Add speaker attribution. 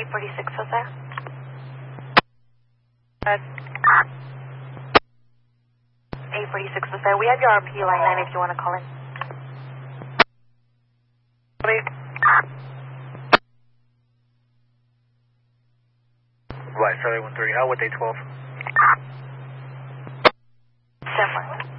Speaker 1: 846 was there? 846 was there. We have your RP line 9 if you want to call in.
Speaker 2: Right, 713. Out with 812.
Speaker 1: 7.